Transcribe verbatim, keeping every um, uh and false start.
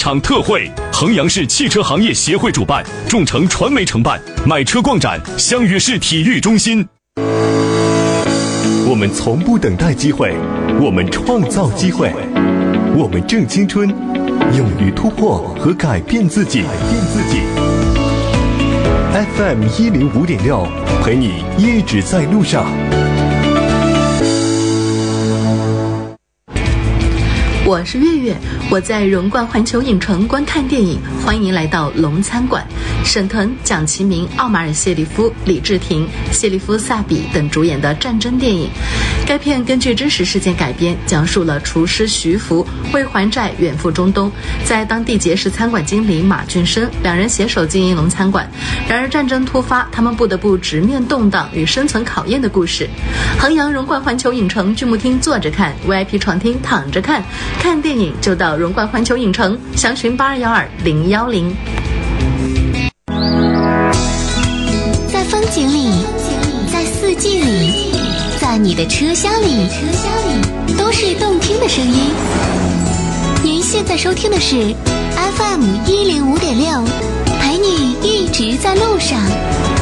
场特惠，衡阳市汽车行业协会主办，众诚传媒承办，买车逛展，相约市体育中心。 我们从不等待机会，我们创造机会，我们正青春，勇于突破和改变自己。改变自己。F M 一零五点六，陪你一直在路上。 我是月月，我在荣冠环球影城观看电影，欢迎来到龙餐馆。沈腾、蒋奇明、奥马尔·谢利夫、李治廷、谢利夫·萨比等主演的战争电影。该片根据真实事件改编，讲述了厨师徐福为还债远赴中东，在当地结识餐馆经理马俊生，两人携手经营龙餐馆。然而战争突发，他们不得不直面动荡与生存考验的故事。衡阳荣冠环球影城剧目厅坐着看， V I P 床厅躺着看。看电影就到荣冠环球影城，详询八二幺二零幺零。 在风景里，在四季里，在你的车厢里，都是动听的声音。您现在收听的是 F M 一零五点六，陪你一直在路上。